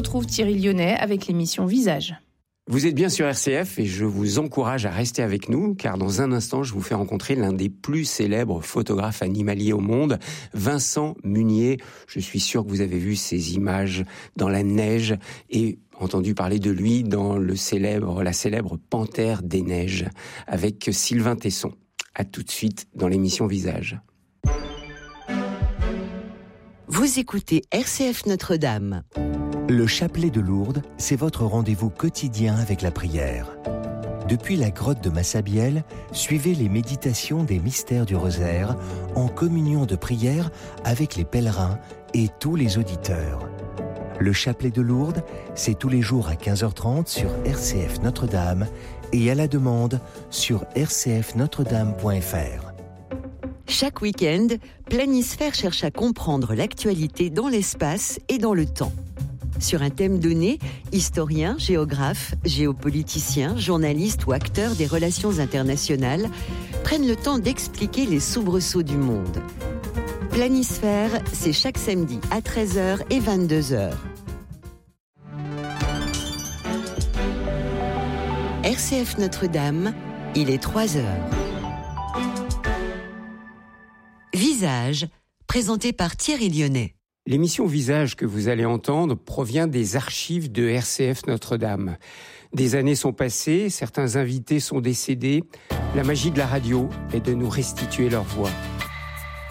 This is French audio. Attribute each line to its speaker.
Speaker 1: retrouve Thierry Lyonnais avec l'émission Visage.
Speaker 2: Vous êtes bien sur RCF et je vous encourage à rester avec nous car dans un instant, je vous fais rencontrer l'un des plus célèbres photographes animaliers au monde, Vincent Munier. Je suis sûr que vous avez vu ces images dans la neige et entendu parler de lui dans la célèbre Panthère des Neiges avec Sylvain Tesson. À tout de suite dans l'émission Visage.
Speaker 3: Vous écoutez RCF Notre-Dame.
Speaker 4: Le chapelet de Lourdes, c'est votre rendez-vous quotidien avec la prière. Depuis la grotte de Massabielle, suivez les méditations des mystères du rosaire en communion de prière avec les pèlerins et tous les auditeurs. Le chapelet de Lourdes, c'est tous les jours à 15h30 sur RCF Notre-Dame et à la demande sur rcfnotredame.fr.
Speaker 3: Chaque week-end, Planisphère cherche à comprendre l'actualité dans l'espace et dans le temps. Sur un thème donné, historiens, géographes, géopoliticiens, journalistes ou acteurs des relations internationales prennent le temps d'expliquer les soubresauts du monde. Planisphère, c'est chaque samedi à 13h et 22h. RCF Notre-Dame, il est 3h. Visage, présenté par Thierry Lyonnais.
Speaker 2: L'émission Visage que vous allez entendre provient des archives de RCF Notre-Dame. Des années sont passées, certains invités sont décédés. La magie de la radio est de nous restituer leur voix.